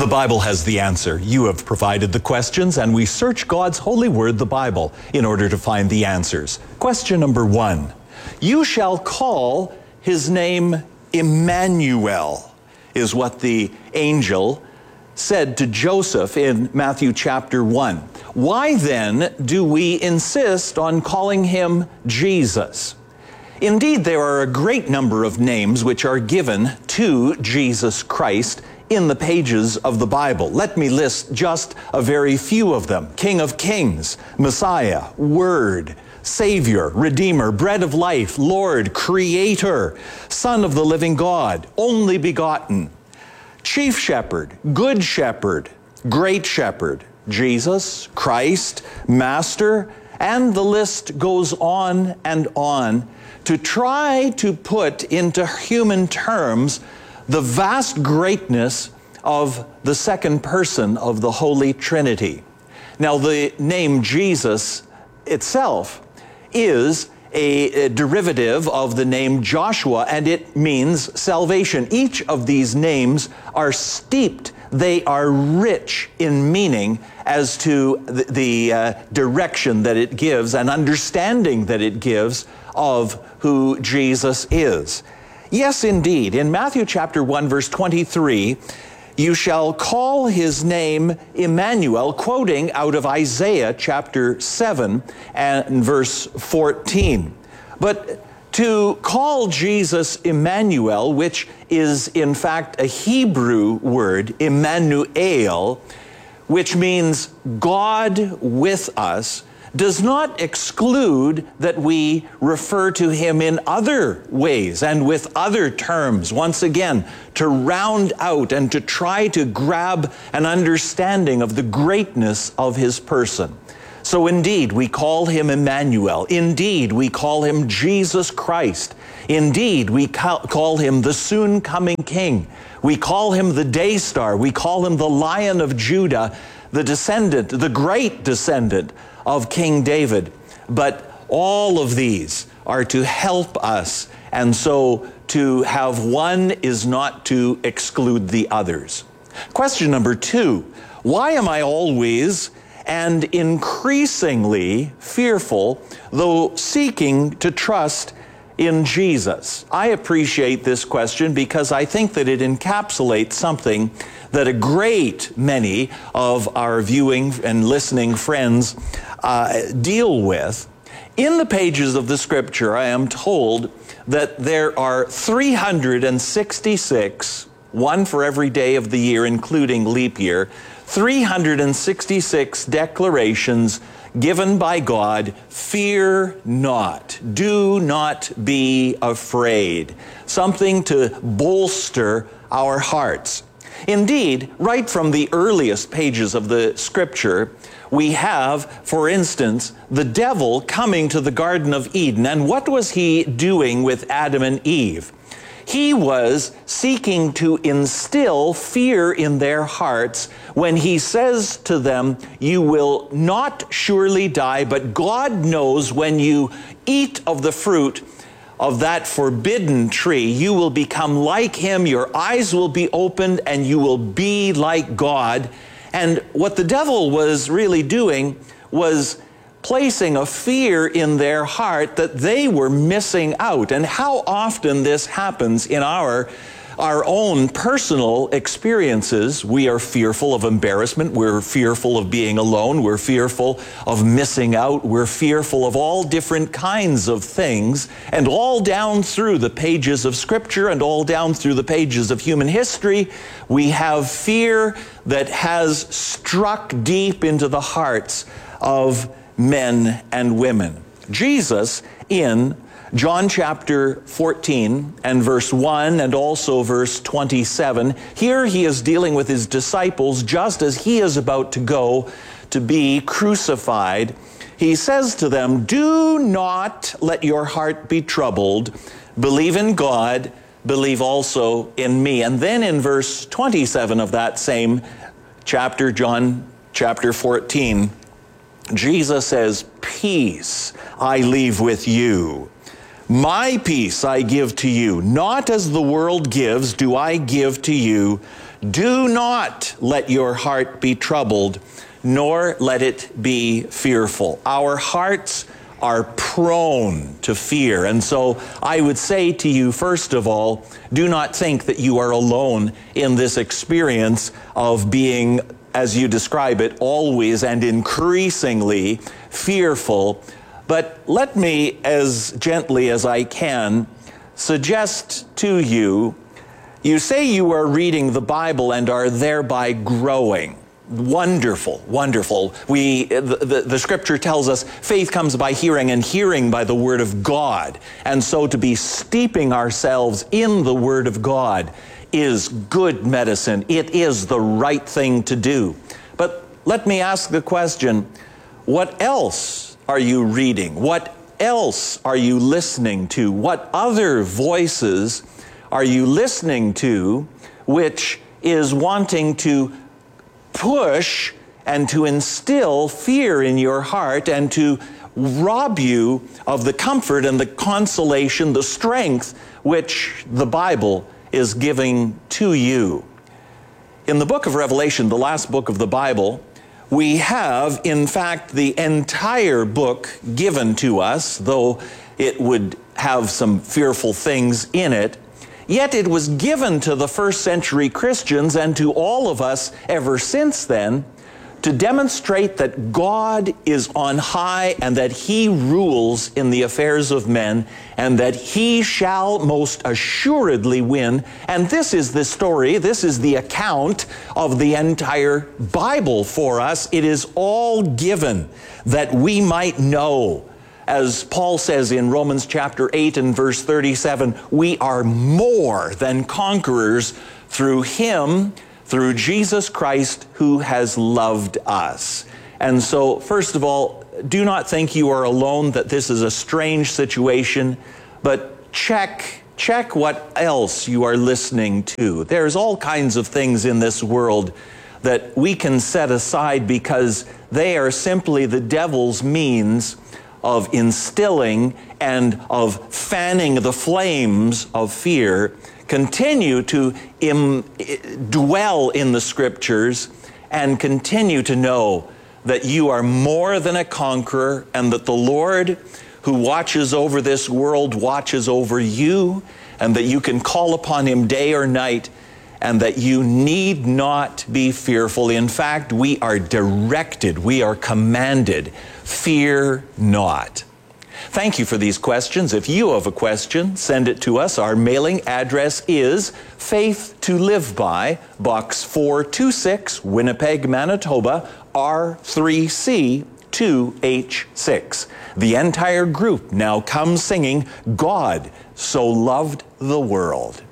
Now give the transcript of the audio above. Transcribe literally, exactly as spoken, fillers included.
The Bible has the answer. You have provided the questions, and we search God's holy word, the Bible, in order to find the answers. Question number one. You shall call his name Emmanuel, is what the angel said to Joseph in Matthew chapter one. Why then do we insist on calling him Jesus? Indeed, there are a great number of names which are given to Jesus Christ in the pages of the Bible. Let me list just a very few of them. King of Kings, Messiah, Word, Savior, Redeemer, Bread of Life, Lord, Creator, Son of the living God, Only Begotten, Chief Shepherd, Good Shepherd, Great Shepherd, Jesus, Christ, Master, and the list goes on and on to try to put into human terms the vast greatness of the second person of the Holy Trinity. Now, the name Jesus itself is a, a derivative of the name Joshua, and it means salvation. Each of these names are steeped, they are rich in meaning as to the, the uh, direction that it gives and understanding that it gives of who Jesus is. Yes, indeed. In Matthew chapter one, verse twenty-three, you shall call his name Emmanuel, quoting out of Isaiah chapter seven and verse fourteen. But to call Jesus Emmanuel, which is in fact a Hebrew word, Emmanuel, which means God with us, does not exclude that we refer to him in other ways and with other terms, once again, to round out and to try to grab an understanding of the greatness of his person. So indeed, we call him Emmanuel. Indeed, we call him Jesus Christ. Indeed, we call him the soon-coming King. We call him the Day Star. We call him the Lion of Judah, the descendant, the great descendant of King David. But all of these are to help us, and so to have one is not to exclude the others. Question number two, why am I always and increasingly fearful, though seeking to trust in Jesus? I appreciate this question because I think that it encapsulates something that a great many of our viewing and listening friends uh, deal with. In the pages of the scripture, I am told that there are three hundred sixty-six, one for every day of the year, including leap year, three hundred sixty-six declarations given by God, fear not, do not be afraid, something to bolster our hearts. Indeed, right from the earliest pages of the scripture, we have, for instance, the devil coming to the Garden of Eden. And what was he doing with Adam and Eve? He was seeking to instill fear in their hearts when he says to them, you will not surely die, but God knows when you eat of the fruit of that forbidden tree, you will become like him, your eyes will be opened, and you will be like God. And what the devil was really doing was placing a fear in their heart that they were missing out. And how often this happens in our our own personal experiences. We are fearful of embarrassment. We're fearful of being alone. We're fearful of missing out. We're fearful of all different kinds of things. And all down through the pages of Scripture and all down through the pages of human history, we have fear that has struck deep into the hearts of men and women. Jesus, in John chapter fourteen and verse one and also verse twenty-seven, here he is dealing with his disciples just as he is about to go to be crucified. He says to them, do not let your heart be troubled. Believe in God, believe also in me. And then in verse twenty-seven of that same chapter, John chapter fourteen, Jesus says, peace I leave with you. My peace I give to you, not as the world gives do I give to you. Do not let your heart be troubled, nor let it be fearful. Our hearts are prone to fear. And so I would say to you, first of all, do not think that you are alone in this experience of being, as you describe it, always and increasingly fearful. But let me, as gently as I can, suggest to you, you say you are reading the Bible and are thereby growing. Wonderful, wonderful. We, the, the, the scripture tells us faith comes by hearing and hearing by the word of God. And so to be steeping ourselves in the word of God is good medicine. It is the right thing to do. But let me ask the question, what else are you reading? What else are you listening to? What other voices are you listening to which is wanting to push and to instill fear in your heart and to rob you of the comfort and the consolation, the strength which the Bible is giving to you? In the book of Revelation, the last book of the Bible, we have, in fact, the entire book given to us, though it would have some fearful things in it. Yet it was given to the first century Christians and to all of us ever since then to demonstrate that God is on high and that He rules in the affairs of men and that He shall most assuredly win. And this is the story, this is the account of the entire Bible for us. It is all given that we might know. As Paul says in Romans chapter eight and verse thirty-seven, we are more than conquerors through Him, through Jesus Christ, who has loved us. And so, first of all, do not think you are alone, that this is a strange situation, but check, check what else you are listening to. There's all kinds of things in this world that we can set aside because they are simply the devil's means of instilling and of fanning the flames of fear. Continue to im- dwell in the scriptures and continue to know that you are more than a conqueror and that the Lord who watches over this world watches over you, and that you can call upon Him day or night, and that you need not be fearful. In fact, we are directed, we are commanded, fear not. Thank you for these questions. If you have a question, send it to us. Our mailing address is Faith to Live By, Box four two six, Winnipeg, Manitoba, R three C two H six. The entire group now comes singing, God So Loved the World.